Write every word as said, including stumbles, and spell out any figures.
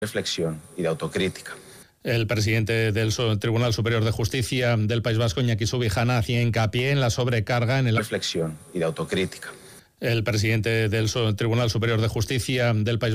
reflexión y de autocrítica. El presidente del Tribunal Superior de Justicia del País Vasco, Iñaki Subijana, hacía hincapié en la sobrecarga en el... reflexión y de autocrítica. El presidente del Tribunal Superior de Justicia del País